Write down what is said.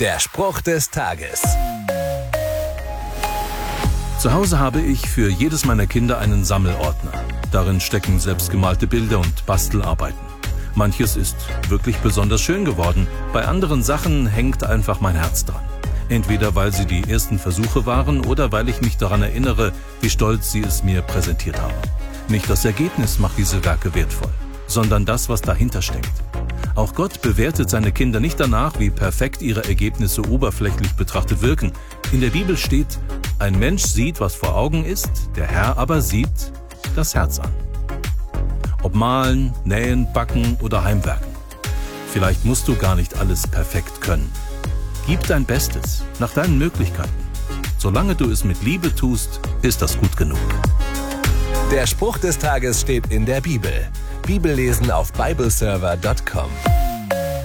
Der Spruch des Tages. Zu Hause habe ich für jedes meiner Kinder einen Sammelordner. Darin stecken selbstgemalte Bilder und Bastelarbeiten. Manches ist wirklich besonders schön geworden, bei anderen Sachen hängt einfach mein Herz dran. Entweder weil sie die ersten Versuche waren oder weil ich mich daran erinnere, wie stolz sie es mir präsentiert haben. Nicht das Ergebnis macht diese Werke wertvoll, sondern das, was dahinter steckt. Auch Gott bewertet seine Kinder nicht danach, wie perfekt ihre Ergebnisse oberflächlich betrachtet wirken. In der Bibel steht, ein Mensch sieht, was vor Augen ist, der Herr aber sieht das Herz an. Ob malen, nähen, backen oder heimwerken. Vielleicht musst du gar nicht alles perfekt können. Gib dein Bestes, nach deinen Möglichkeiten. Solange du es mit Liebe tust, ist das gut genug. Der Spruch des Tages steht in der Bibel. Bibellesen auf bibleserver.com.